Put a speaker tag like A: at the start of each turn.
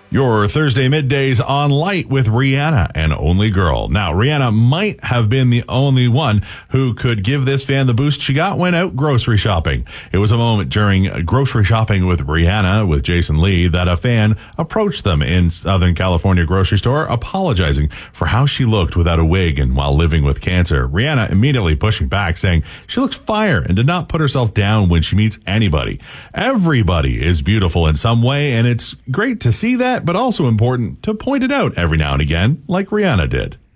A: Your Thursday middays on Light with Rihanna and Only Girl. Now, Rihanna might have been the only one who could give this fan the boost she got when out grocery shopping. It was a moment during grocery shopping with Rihanna with Jason Lee that a fan approached them in Southern California grocery store apologizing for how she looked without a wig and while living with cancer. Rihanna immediately pushing back, saying she looks fire and did not put herself down when she meets anybody. Everybody is beautiful in some way, and it's great to see that, but also important to point it out every now and again, like Rihanna did.